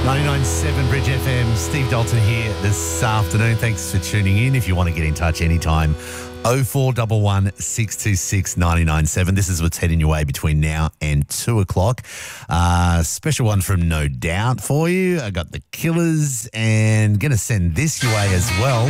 99.7 Bridge FM, Steve Dalton here this afternoon. Thanks for tuning in. If you want to get in touch anytime, 0411 626 997. This is what's heading your way between now and 2 o'clock. Special one from No Doubt for you. I got the Killers and going to send this your way as well.